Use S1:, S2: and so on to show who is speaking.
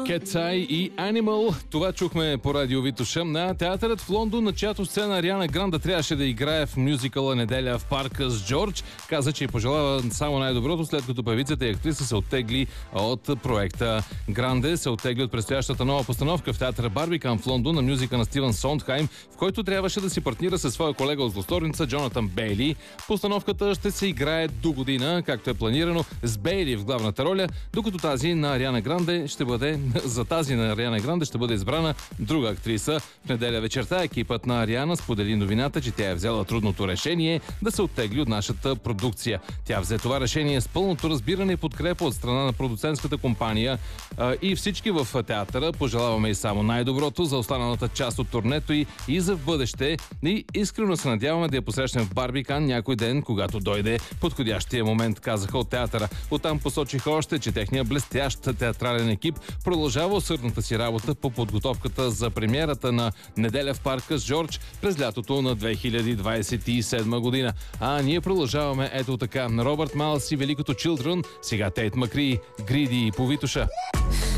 S1: Cat's Eye и Animal. Това чухме по радио Витоша. На театърът в Лондон, на чиято сцена Ариана Гранде трябваше да играе в мюзикъла "Неделя в парка" с Джордж, каза, че й пожелава само най-доброто, след като певицата и актриса се оттегли от проекта. Гранде се оттегли от предстоящата нова постановка в театъра Барбикан в Лондон на мюзикъл на Стивън Сондхайм, в който трябваше да си партнира със своя колега от злосторница Джонатан Бейли. Постановката ще се играе до година, както е планирано, с Бейли в главната роля, докато за тази на Ариана Гранде ще бъде избрана друга актриса. В неделя вечерта екипът на Ариана сподели новината, че тя е взела трудното решение да се оттегли от нашата продукция. Тя взе това решение с пълното разбиране и подкрепа от страна на продуцентската компания и всички в театъра. Пожелаваме и само най-доброто за останалата част от турнето и за в бъдеще. И искрено се надяваме да я посрещнем в Барбикан някой ден, когато дойде подходящия момент, казаха от театъра. Оттам посочиха още, че техният блестящ театрален екип продължава усърдната си работа по подготовката за премиерата на "Неделя в парка" с Джордж през лятото на 2027 година. А ние продължаваме ето така. Робърт Майлс и Великото Children, сега Тейт Макри, Гриди и по Витоша.